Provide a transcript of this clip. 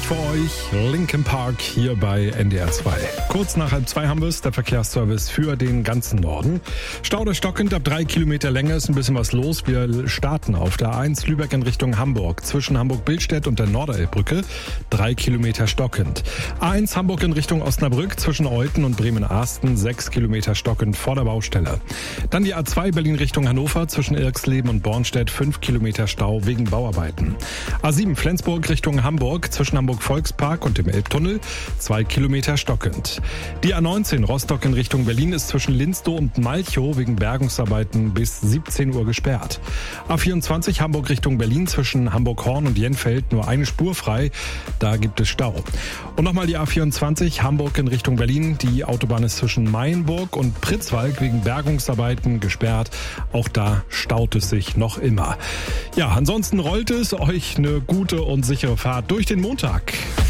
gleich für euch Linkin Park hier bei NDR 2. Kurz nach 1:30 haben wir es, der Verkehrsservice für den ganzen Norden. Stau durch stockend, ab 3 Kilometer Länge ist ein bisschen was los. Wir starten auf der A1 Lübeck in Richtung Hamburg. Zwischen Hamburg-Billstedt und der Norderelbbrücke 3 Kilometer stockend. A1 Hamburg in Richtung Osnabrück zwischen Euthen und Bremen-Arsten 6 Kilometer stockend vor der Baustelle. Dann die A2 Berlin Richtung Hannover zwischen Irxleben und Bornstedt 5 Kilometer Stau wegen Bauarbeiten. A7 Flensburg Richtung Hamburg zwischen Hamburg-Volkspark und dem Elbtunnel 2 Kilometer stockend. Die A19 Rostock in Richtung Berlin ist zwischen Linstow und Malchow wegen Bergungsarbeiten bis 17 Uhr gesperrt. A24 Hamburg Richtung Berlin zwischen Hamburg-Horn und Jenfeld nur eine Spur frei, da gibt es Stau. Und nochmal die A24 Hamburg in Richtung Berlin, die Autobahn ist zwischen Mayenburg und Pritzwalk wegen Bergungsarbeiten gesperrt, auch da staut es sich noch immer. Ja, ansonsten rollt es, euch eine gute und sichere Fahrt durch den Montag.